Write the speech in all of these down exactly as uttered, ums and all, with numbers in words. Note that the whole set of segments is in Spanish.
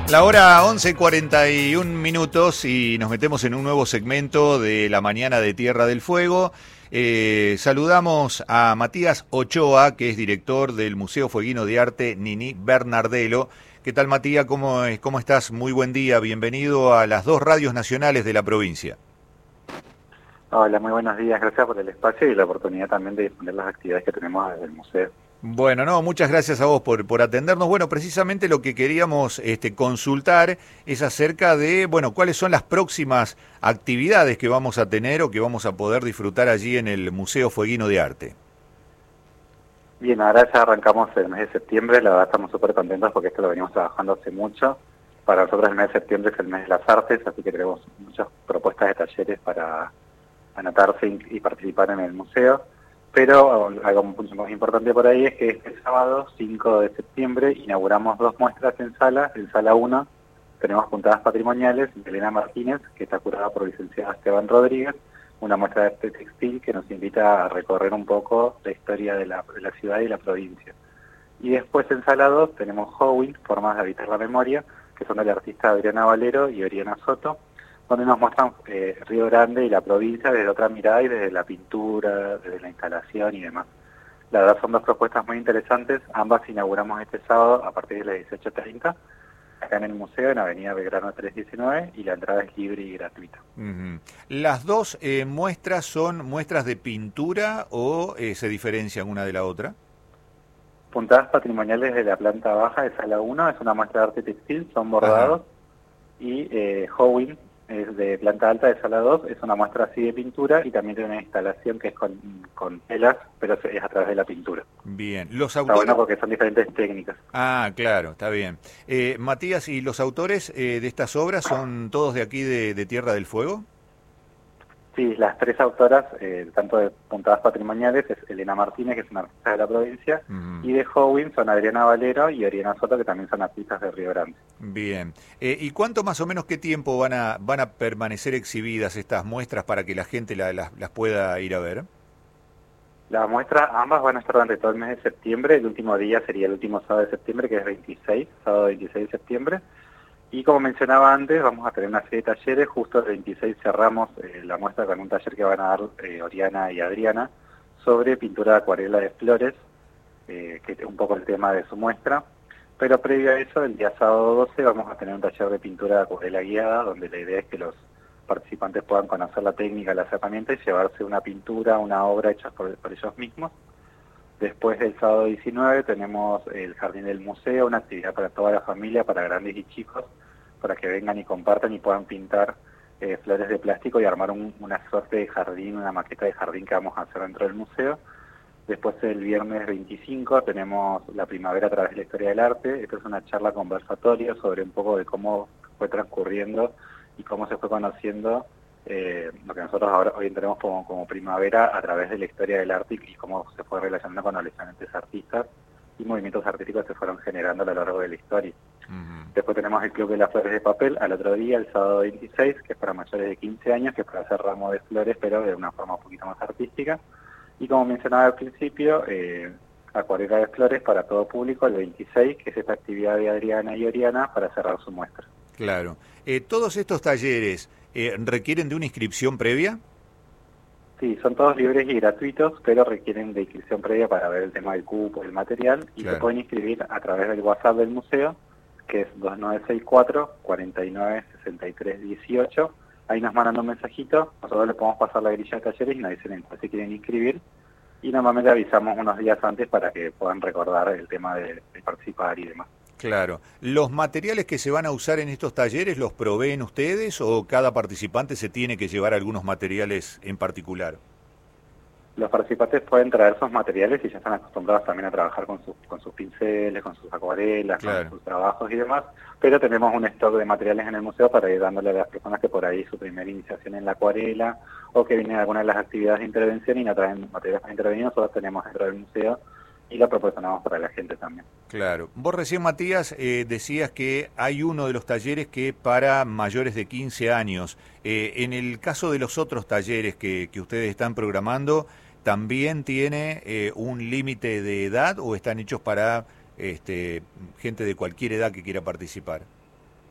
La hora once cuarenta y un minutos y nos metemos en un nuevo segmento de la mañana de Tierra del Fuego. Eh, saludamos a Matías Ochoa, que es director del Museo Fueguino de Arte Nini Bernardelo. ¿Qué tal, Matías? ¿Cómo, ¿Cómo estás? Muy buen día. Bienvenido a las dos radios nacionales de la provincia. Hola, muy buenos días. Gracias por el espacio y la oportunidad también de difundir las actividades que tenemos desde el museo. Bueno, no, muchas gracias a vos por, por atendernos. Bueno, precisamente lo que queríamos este, consultar es acerca de, bueno, cuáles son las próximas actividades que vamos a tener o que vamos a poder disfrutar allí en el Museo Fueguino de Arte. Bien, ahora ya arrancamos el mes de septiembre. La verdad estamos súper contentos porque esto lo venimos trabajando hace mucho. Para nosotros el mes de septiembre es el mes de las artes, así que tenemos muchas propuestas de talleres para anotarse y participar en el museo. Pero algo mucho más importante por ahí es que este sábado, cinco de septiembre, inauguramos dos muestras en sala. En sala uno tenemos Puntadas Patrimoniales de Elena Martínez, que está curada por el licenciado Esteban Rodríguez, una muestra de arte textil que nos invita a recorrer un poco la historia de la, de la ciudad y la provincia. Y después en sala dos tenemos Howitt, Formas de Habitar la Memoria, que son del artista Adriana Valero y Oriana Soto, donde nos muestran eh, Río Grande y la provincia desde otra mirada y desde la pintura, desde la instalación y demás. La verdad son dos propuestas muy interesantes, ambas inauguramos este sábado a partir de las dieciocho treinta, acá en el museo, en Avenida Belgrano trescientos diecinueve, y la entrada es libre y gratuita. Uh-huh. ¿Las dos eh, muestras son muestras de pintura o eh, se diferencian una de la otra? Puntadas Patrimoniales de la planta baja de sala uno es una muestra de arte textil, son bordados. Ajá. Y eh, Howitt es de planta alta de sala dos, es una muestra así de pintura y también tiene una instalación que es con, con telas, pero es a través de la pintura. Bien, los autores... Está bueno porque son diferentes técnicas. Ah, claro, está bien. Eh, Matías, ¿y los autores eh, de estas obras son todos de aquí de, de Tierra del Fuego? Sí, las tres autoras, eh, tanto de Puntadas Patrimoniales, es Elena Martínez, que es una artista de la provincia, uh-huh. y de Howitt son Adriana Valero y Oriana Soto, que también son artistas de Río Grande. Bien. Eh, ¿Y cuánto más o menos, qué tiempo van a van a permanecer exhibidas estas muestras para que la gente la, la, las pueda ir a ver? Las muestras, ambas van a estar durante todo el mes de septiembre. El último día sería el último sábado de septiembre, que es veintiséis, sábado veintiséis de septiembre. Y como mencionaba antes, vamos a tener una serie de talleres. Justo el veintiséis cerramos eh, la muestra con un taller que van a dar eh, Oriana y Adriana sobre pintura de acuarela de flores, eh, que es un poco el tema de su muestra. Pero previo a eso, el día sábado doce, vamos a tener un taller de pintura de acuarela guiada, donde la idea es que los participantes puedan conocer la técnica, las herramientas y llevarse una pintura, una obra hecha por, por ellos mismos. Después del sábado diecinueve tenemos el Jardín del Museo, una actividad para toda la familia, para grandes y chicos, para que vengan y compartan y puedan pintar eh, flores de plástico y armar un, una suerte de jardín, una maqueta de jardín que vamos a hacer dentro del museo. Después el viernes veinticinco tenemos la primavera a través de la historia del arte. Esta es una charla conversatoria sobre un poco de cómo fue transcurriendo y cómo se fue conociendo eh, lo que nosotros ahora hoy tenemos como, como primavera a través de la historia del arte y cómo se fue relacionando con los diferentes artistas y movimientos artísticos que se fueron generando a lo largo de la historia. Uh-huh. Después tenemos el Club de las Flores de Papel al otro día, el sábado veintiséis, que es para mayores de quince años, que es para hacer ramos de flores, pero de una forma un poquito más artística. Y como mencionaba al principio, eh, acuarela de flores para todo público, el veintiséis, que es esta actividad de Adriana y Oriana para cerrar su muestra. Claro. Eh, ¿Todos estos talleres eh, requieren de una inscripción previa? Sí, son todos libres y gratuitos, pero requieren de inscripción previa para ver el tema del cupo, el material, y claro. Se pueden inscribir a través del WhatsApp del museo, que es dos nueve seis cuatro, cuatro nueve, seis tres uno ocho. Ahí nos mandan un mensajito, nosotros le podemos pasar la grilla de talleres y nos dicen en cuál se quieren inscribir, y normalmente avisamos unos días antes para que puedan recordar el tema de, de participar y demás. Claro. ¿Los materiales que se van a usar en estos talleres los proveen ustedes o cada participante se tiene que llevar algunos materiales en particular? Los participantes pueden traer sus materiales y ya están acostumbrados también a trabajar con, su, con sus pinceles, con sus acuarelas, claro. Con sus trabajos y demás, pero tenemos un stock de materiales en el museo para ir dándole a las personas que por ahí su primera iniciación en la acuarela o que vienen de alguna de las actividades de intervención y no traen materiales para intervenir, nosotros tenemos dentro del museo y lo proporcionamos para la gente también. Claro. Vos recién, Matías, eh, decías que hay uno de los talleres que para mayores de quince años. Eh, en el caso de los otros talleres que, que ustedes están programando, ¿también tiene eh, un límite de edad o están hechos para este, gente de cualquier edad que quiera participar?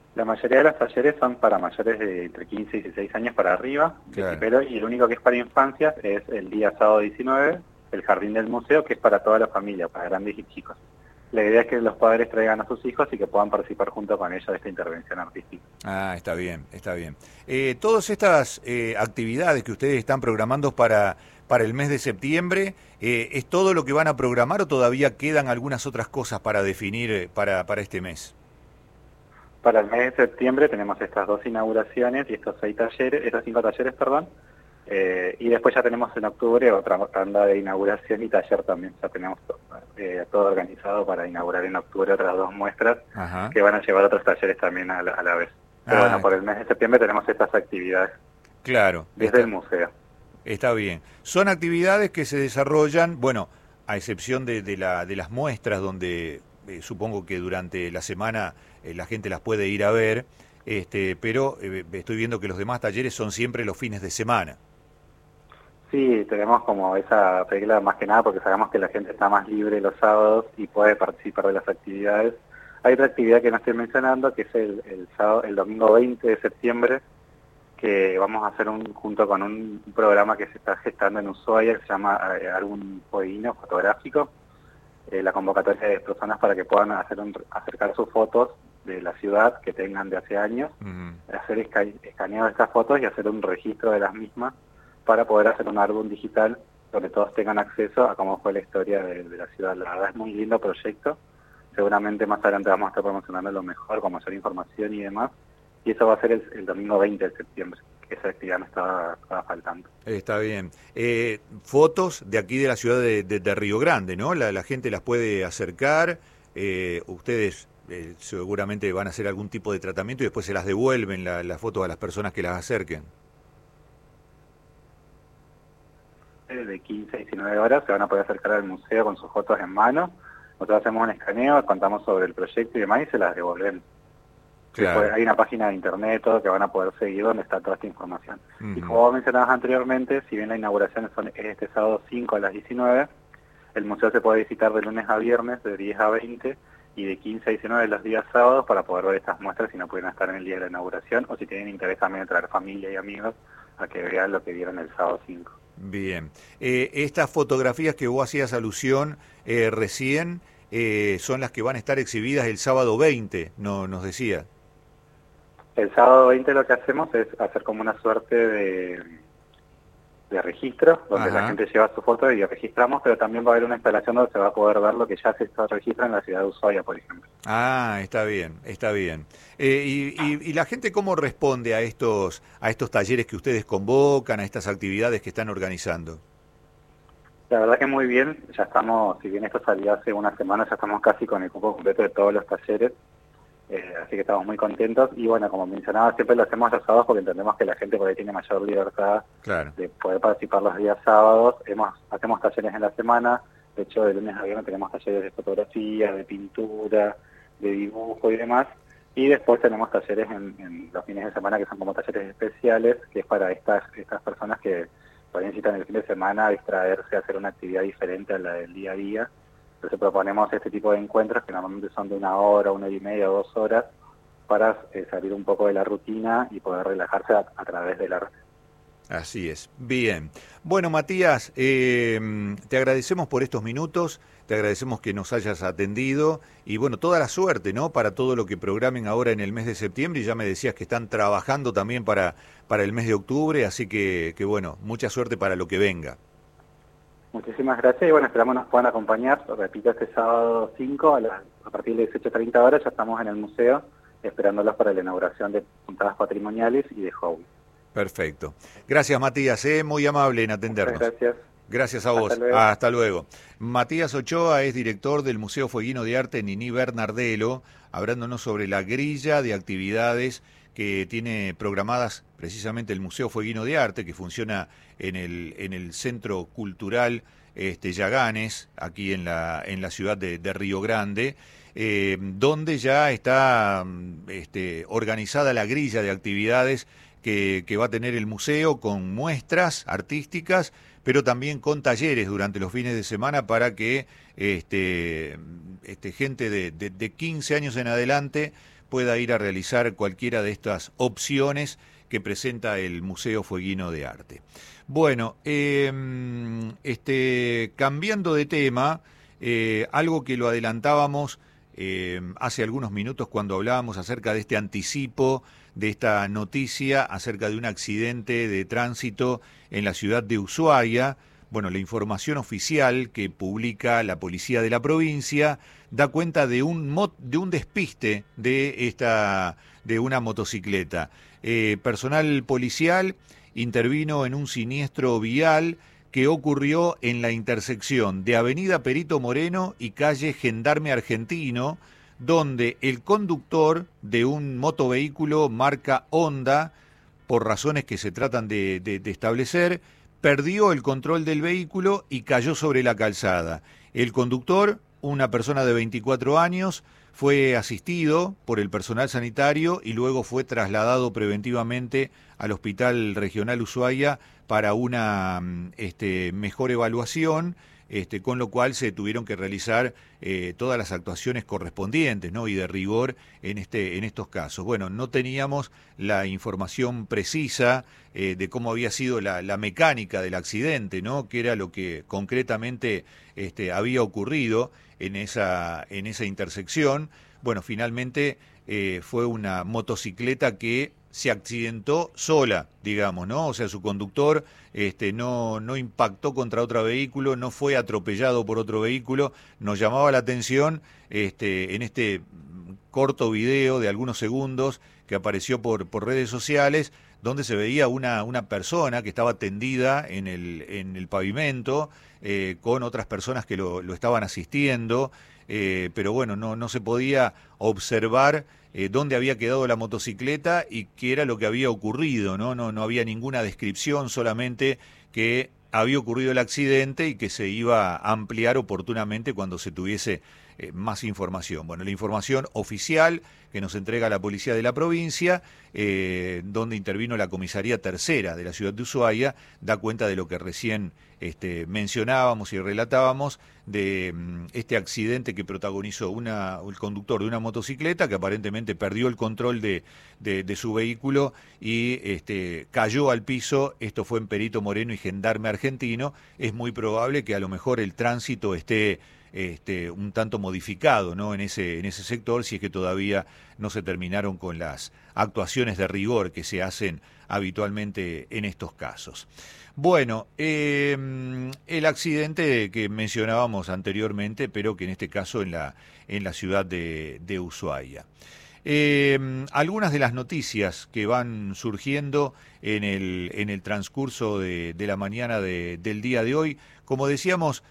La mayoría de los talleres son para mayores de entre quince y dieciséis años para arriba, Claro. pero y el único que es para infancias es el día sábado diecinueve, el jardín del museo, que es para toda la familia, para grandes y chicos. La idea es que los padres traigan a sus hijos y que puedan participar junto con ellos de esta intervención artística. Ah, está bien, está bien. Eh, todas estas eh, actividades que ustedes están programando para, para el mes de septiembre, eh, ¿es todo lo que van a programar o todavía quedan algunas otras cosas para definir eh, para, para este mes? Para el mes de septiembre tenemos estas dos inauguraciones y estos seis talleres, estos cinco talleres, perdón, eh, y después ya tenemos en octubre otra tanda de inauguración y taller también. Ya tenemos eh, todo organizado para inaugurar en octubre otras dos muestras. Ajá. Que van a llevar otros talleres también a la, a la vez. Pero ah, bueno, por el mes de septiembre tenemos estas actividades. Claro. Desde está, el museo. Está bien. Son actividades que se desarrollan, bueno, a excepción de, de, la, de las muestras donde eh, supongo que durante la semana eh, la gente las puede ir a ver, este, pero eh, estoy viendo que los demás talleres son siempre los fines de semana. Sí, tenemos como esa regla más que nada porque sabemos que la gente está más libre los sábados y puede participar de las actividades. Hay otra actividad que no estoy mencionando, que es el, el, sábado, el domingo veinte de septiembre, que vamos a hacer un junto con un programa que se está gestando en Ushuaia, que se llama eh, Álbum Poeíno Fotográfico. Eh, la convocatoria de personas para que puedan hacer un, acercar sus fotos de la ciudad que tengan de hace años, uh-huh. hacer esca escaneo de estas fotos y hacer un registro de las mismas para poder hacer un álbum digital donde todos tengan acceso a cómo fue la historia de, de la ciudad. La verdad es muy lindo proyecto. Seguramente más adelante vamos a estar promocionando lo mejor, con mayor información y demás. Y eso va a ser el, el domingo veinte de septiembre, que esa actividad me estaba, estaba faltando. Está bien. Eh, fotos de aquí de la ciudad de, de, de Río Grande, ¿no? La, la gente las puede acercar. Eh, ustedes eh, seguramente van a hacer algún tipo de tratamiento y después se las devuelven las la fotos a las personas que las acerquen. De quince a diecinueve horas se van a poder acercar al museo con sus fotos en mano. Nosotros hacemos un escaneo, contamos sobre el proyecto y demás y se las devolvemos. Claro. Después hay una página de internet todo que van a poder seguir donde está toda esta información. Uh-huh. Y como mencionabas anteriormente, si bien la inauguración son, es este sábado cinco a las diecinueve, el museo se puede visitar de lunes a viernes de diez a veinte y de quince a diecinueve los días sábados para poder ver estas muestras si no pueden estar en el día de la inauguración o si tienen interés también de traer familia y amigos a que vean lo que vieron el sábado cinco. Bien. Eh, estas fotografías que vos hacías alusión eh, recién eh, son las que van a estar exhibidas el sábado veinte, no, nos decía. El sábado veinte lo que hacemos es hacer como una suerte de, de registro, donde Ajá. la gente lleva su foto y registramos, pero también va a haber una instalación donde se va a poder ver lo que ya se registra en la ciudad de Ushuaia, por ejemplo. Ah, está bien, está bien. Eh, y, y, ¿Y la gente cómo responde a estos, a estos talleres que ustedes convocan, a estas actividades que están organizando? La verdad que muy bien, ya estamos, si bien esto salió hace una semana, ya estamos casi con el cupo completo de todos los talleres. Eh, así que estamos muy contentos y bueno, como mencionaba, siempre lo hacemos los sábados porque entendemos que la gente por ahí tiene mayor libertad claro. de poder participar los días sábados. Hemos, hacemos talleres en la semana, de hecho de lunes a viernes tenemos talleres de fotografía, de pintura, de dibujo y demás, y después tenemos talleres en, en los fines de semana que son como talleres especiales, que es para estas, estas personas que necesitan el fin de semana distraerse, hacer una actividad diferente a la del día a día. Entonces proponemos este tipo de encuentros que normalmente son de una hora, una hora y media, dos horas, para eh, salir un poco de la rutina y poder relajarse a, a través del arte. Así es. Bien. Bueno, Matías, eh, te agradecemos por estos minutos, te agradecemos que nos hayas atendido y bueno, toda la suerte, ¿no? Para todo lo que programen ahora en el mes de septiembre y ya me decías que están trabajando también para, para el mes de octubre, así que, que bueno, mucha suerte para lo que venga. Muchísimas gracias y bueno, esperamos nos puedan acompañar, repito, este sábado cinco a, la, a partir de dieciocho treinta horas ya estamos en el museo esperándolos para la inauguración de puntadas patrimoniales y de hobby. Perfecto. Gracias Matías, ¿eh? Muy amable en atendernos. Muchas gracias. Gracias a vos. Hasta luego. Hasta luego. Matías Ochoa es director del Museo Fueguino de Arte Niní Bernardelo, hablándonos sobre la grilla de actividades que tiene programadas precisamente el Museo Fueguino de Arte, que funciona en el, en el Centro Cultural este, Yaganes, aquí en la, en la ciudad de, de Río Grande, eh, donde ya está este, organizada la grilla de actividades que, que va a tener el museo con muestras artísticas, pero también con talleres durante los fines de semana para que este, este, gente de, de, de quince años en adelante pueda ir a realizar cualquiera de estas opciones que presenta el Museo Fueguino de Arte. Bueno, eh, este, cambiando de tema, eh, algo que lo adelantábamos eh, hace algunos minutos cuando hablábamos acerca de este anticipo, de esta noticia acerca de un accidente de tránsito en la ciudad de Ushuaia. Bueno, la información oficial que publica la policía de la provincia da cuenta de un mot, de un despiste de esta de una motocicleta. Eh, personal policial intervino en un siniestro vial que ocurrió en la intersección de Avenida Perito Moreno y calle Gendarme Argentino, donde el conductor de un motovehículo marca Honda, por razones que se tratan de, de, de establecer, perdió el control del vehículo y cayó sobre la calzada. El conductor, una persona de veinticuatro años, fue asistido por el personal sanitario y luego fue trasladado preventivamente al Hospital Regional Ushuaia para una este, mejor evaluación, este, con lo cual se tuvieron que realizar eh, todas las actuaciones correspondientes, ¿no? Y de rigor en, este, en estos casos. Bueno, no teníamos la información precisa eh, de cómo había sido la, la mecánica del accidente, ¿no? Que era lo que concretamente este, había ocurrido en esa, en esa intersección. Bueno, finalmente eh, fue una motocicleta que se accidentó sola, digamos, ¿no? O sea, su conductor este, no, no impactó contra otro vehículo, no fue atropellado por otro vehículo. Nos llamaba la atención este, en este corto video de algunos segundos que apareció por, por redes sociales, donde se veía una, una persona que estaba tendida en el, en el pavimento, eh, con otras personas que lo, lo estaban asistiendo, eh, pero bueno, no, no se podía observar eh, dónde había quedado la motocicleta y qué era lo que había ocurrido, ¿no? No, no había ninguna descripción, solamente que había ocurrido el accidente y que se iba a ampliar oportunamente cuando se tuviese eh, más información. Bueno, la información oficial que nos entrega la policía de la provincia, eh, donde intervino la comisaría tercera de la ciudad de Ushuaia, da cuenta de lo que recién este, mencionábamos y relatábamos de mm, este accidente que protagonizó una, el conductor de una motocicleta que aparentemente perdió el control de, de, de su vehículo y este, cayó al piso. Esto fue en Perito Moreno y Gendarme Argentino. Es muy probable que a lo mejor el tránsito esté Este, un tanto modificado, ¿no? en ese, en ese sector, si es que todavía no se terminaron con las actuaciones de rigor que se hacen habitualmente en estos casos. Bueno, eh, el accidente que mencionábamos anteriormente, pero que en este caso en la, en la ciudad de, de Ushuaia. Eh, algunas de las noticias que van surgiendo en el, en el transcurso de, de la mañana de, del día de hoy, como decíamos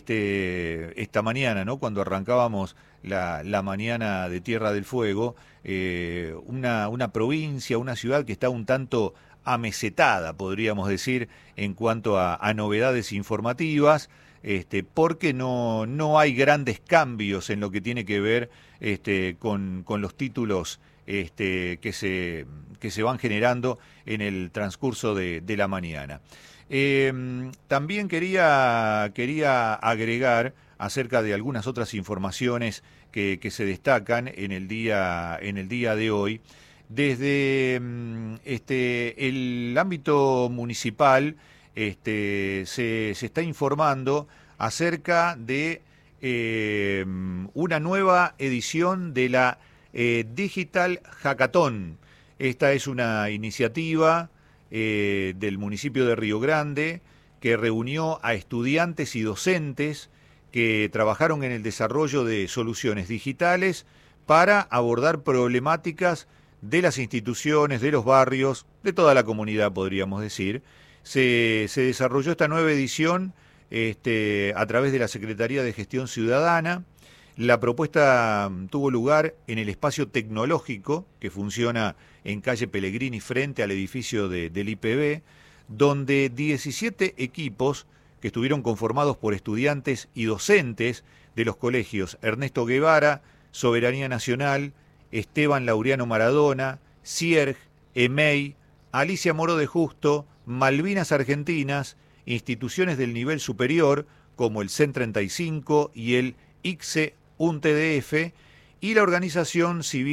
este, esta mañana, ¿no? Cuando arrancábamos la, la mañana de Tierra del Fuego, eh, una, una provincia, una ciudad que está un tanto amesetada, podríamos decir, en cuanto a, a novedades informativas, este, porque no, no hay grandes cambios en lo que tiene que ver este, con, con los títulos este, que, se, que se van generando en el transcurso de, de la mañana. Eh, también quería, quería agregar acerca de algunas otras informaciones que, que se destacan en el día, en el día de hoy. Desde este, el ámbito municipal este, se, se está informando acerca de eh, una nueva edición de la eh, Digital Hackathon. Esta es una iniciativa eh, del municipio de Río Grande que reunió a estudiantes y docentes que trabajaron en el desarrollo de soluciones digitales para abordar problemáticas de las instituciones, de los barrios, de toda la comunidad, podríamos decir. Se, se desarrolló esta nueva edición este, a través de la Secretaría de Gestión Ciudadana. La propuesta tuvo lugar en el espacio tecnológico que funciona en calle Pellegrini frente al edificio de, del I P B, donde diecisiete equipos que estuvieron conformados por estudiantes y docentes de los colegios Ernesto Guevara, Soberanía Nacional, Esteban Laureano Maradona, Cierg, EMEI, Alicia Moro de Justo, Malvinas Argentinas, instituciones del nivel superior como el C E N treinta y cinco y el I C S E U N T D F y la organización civil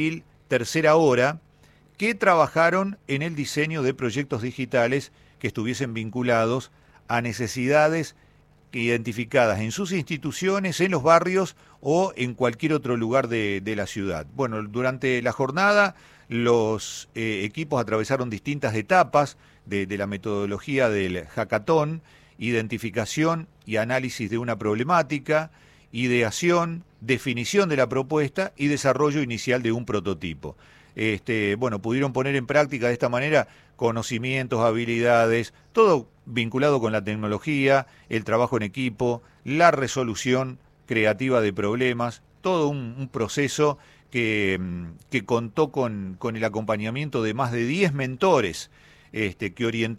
Tercera Hora, que trabajaron en el diseño de proyectos digitales que estuviesen vinculados a necesidades identificadas en sus instituciones, en los barrios o en cualquier otro lugar de, de la ciudad. Bueno, durante la jornada los eh, equipos atravesaron distintas etapas de, de la metodología del hackathon: identificación y análisis de una problemática, ideación, definición de la propuesta y desarrollo inicial de un prototipo. Este, bueno, pudieron poner en práctica de esta manera conocimientos, habilidades, todo vinculado con la tecnología, el trabajo en equipo, la resolución creativa de problemas, todo un, un proceso que, que contó con, con el acompañamiento de más de diez mentores este, que orientaron